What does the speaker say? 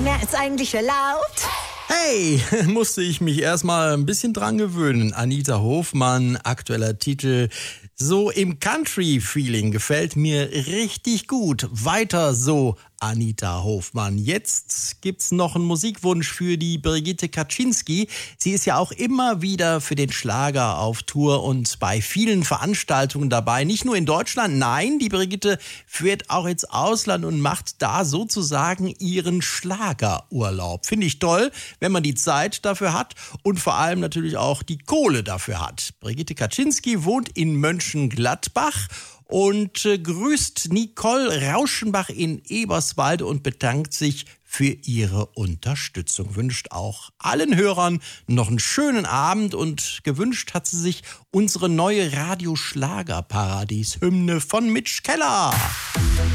mehr als eigentlich erlaubt. Hey, musste ich mich erstmal ein bisschen dran gewöhnen. Anita Hofmann, aktueller Titel. So im Country-Feeling gefällt mir richtig gut. Weiter so, Anita Hofmann. Jetzt gibt's noch einen Musikwunsch für die Brigitte Kaczynski. Sie ist ja auch immer wieder für den Schlager auf Tour und bei vielen Veranstaltungen dabei. Nicht nur in Deutschland, nein, die Brigitte fährt auch ins Ausland und macht da sozusagen ihren Schlagerurlaub. Finde ich toll, wenn man die Zeit dafür hat und vor allem natürlich auch die Kohle dafür hat. Brigitte Kaczynski wohnt in Mönchengladbach und grüßt Nicole Rauschenbach in Eberswalde und bedankt sich für ihre Unterstützung. Wünscht auch allen Hörern noch einen schönen Abend und gewünscht hat sie sich unsere neue Radio-Schlager-Paradies-Hymne von Mitch Keller.